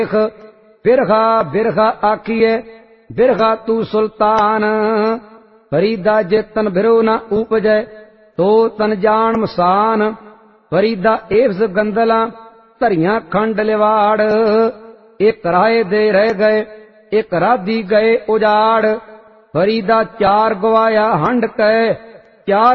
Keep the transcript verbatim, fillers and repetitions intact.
बिरखा बिरखा आखिए बिरखा तू सुल्तान। फरीदा जे तन बिरो न उपजै तो तन जान मसान। फरीदा एवस गंदला धरिया खंड लिवाड़। एक राय दे रह गए एक राधी गए उजाड़। फरीदा चार गवाया हंड कै चार